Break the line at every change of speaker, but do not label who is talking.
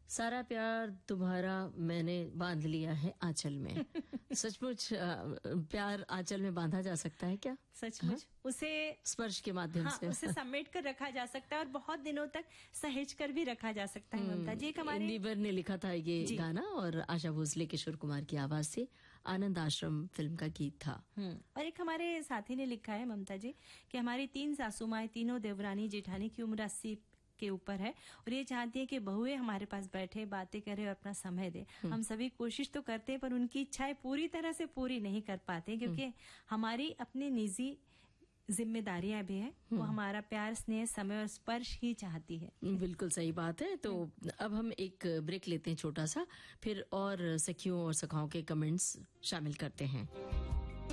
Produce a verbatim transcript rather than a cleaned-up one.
सारा प्यार तुम्हारा मैंने बांध लिया है आंचल में। सचमुच प्यार आंचल में बांधा जा सकता है क्या?
सचमुच उसे
स्पर्श के माध्यम
हाँ,
से
उसे समेट कर रखा जा सकता है और बहुत दिनों तक सहेज कर भी रखा जा सकता है। ममता जी, एक हमारे
इंदिवर ने लिखा था ये गाना और आशा भोसले किशोर कुमार की आवाज से आनंद आश्रम फिल्म का गीत था।
और एक हमारे साथी ने लिखा है ममता जी कि हमारी तीन सासू माएं, तीनों देवरानी जेठानी की उम्र अस्सी के ऊपर है और ये चाहती है कि बहुएं हमारे पास बैठे, बातें करे और अपना समय दे। हम सभी कोशिश तो करते हैं पर उनकी इच्छाएं पूरी तरह से पूरी नहीं कर पाते क्योंकि हमारी अपनी निजी जिम्मेदारियां भी है। वो हमारा प्यार, स्नेह, समय और स्पर्श ही चाहती है।
बिल्कुल सही बात है। तो अब हम एक ब्रेक लेते हैं छोटा सा, फिर और सखियों और सखाओं के कमेंट्स शामिल करते हैं।